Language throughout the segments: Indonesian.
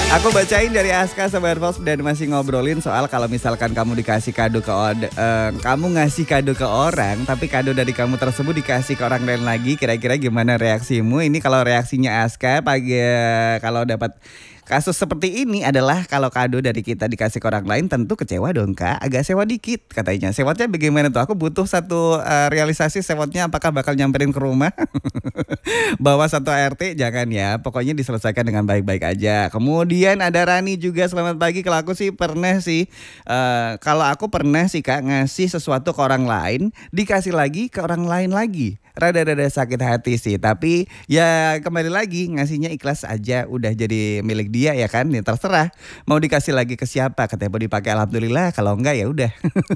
Aku bacain dari Aska Sobat Fox dan masih ngobrolin soal kalau misalkan kamu dikasih kado kamu ngasih kado ke orang tapi kado dari kamu tersebut dikasih ke orang lain lagi, kira-kira gimana reaksimu? Ini kalau reaksinya Aska kalau dapat kasus seperti ini adalah kalau kado dari kita dikasih ke orang lain tentu kecewa dong Kak, agak sewa dikit katanya. Sewotnya bagaimana tuh? Aku butuh satu realisasi sewotnya apakah bakal nyamperin ke rumah? Bawa satu RT jangan ya, pokoknya diselesaikan dengan baik-baik aja. Kemudian ada Rani juga, selamat pagi. Kalau aku sih pernah sih, kalau aku pernah sih Kak ngasih sesuatu ke orang lain, dikasih lagi ke orang lain lagi. Rada-rada sakit hati sih, tapi ya kembali lagi ngasihnya ikhlas aja, udah jadi milik dia ya kan, ya terserah mau dikasih lagi ke siapa, katanya mau dipakai alhamdulillah, kalau enggak ya udah.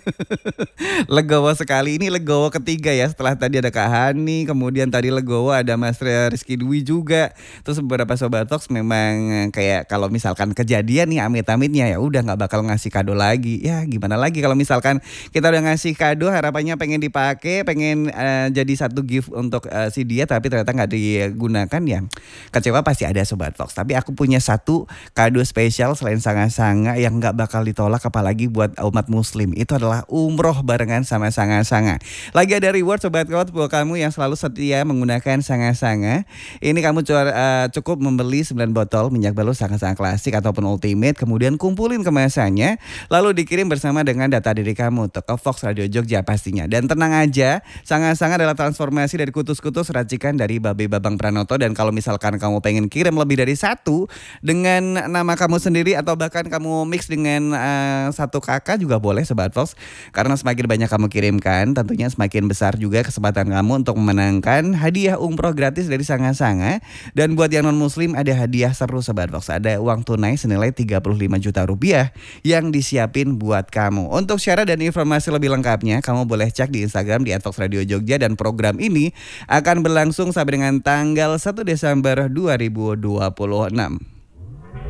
Legowo sekali, ini legowo ketiga ya, setelah tadi ada Kak Hani, kemudian tadi legowo ada Mas Rizky Dwi juga, terus beberapa sobat Talks memang kayak kalau misalkan kejadian nih amit-amitnya ya udah nggak bakal ngasih kado lagi, ya gimana lagi kalau misalkan kita udah ngasih kado harapannya pengen dipakai, pengen jadi satu gift untuk si dia tapi ternyata nggak digunakan, ya kecewa pasti ada sobat Fox. Tapi aku punya satu kado spesial selain sanga-sanga yang nggak bakal ditolak apalagi buat umat muslim, itu adalah umroh barengan sama sanga-sanga. Lagi ada reward sobat Fox buat kamu yang selalu setia menggunakan sanga-sanga. Ini kamu cukup membeli 9 botol minyak balus sanga-sanga klasik ataupun ultimate, kemudian kumpulin kemasannya lalu dikirim bersama dengan data diri kamu untuk ke Fox Radio Jogja pastinya. Dan tenang aja, sanga-sanga adalah transformasi dari kutus-kutus racikan dari Babe Babang Pranoto. Dan kalau misalkan kamu pengen kirim lebih dari satu dengan nama kamu sendiri atau bahkan kamu mix dengan satu kakak juga boleh sobat Fox, karena semakin banyak kamu kirimkan tentunya semakin besar juga kesempatan kamu untuk memenangkan hadiah umroh gratis dari sanga-sanga. Dan buat yang non muslim ada hadiah seru sobat Fox, ada uang tunai senilai 35 juta rupiah yang disiapin buat kamu. Untuk syarat dan informasi lebih lengkapnya kamu boleh cek di Instagram di @foxradiojogja, dan program ini akan berlangsung sampai dengan tanggal 1 Desember 2026.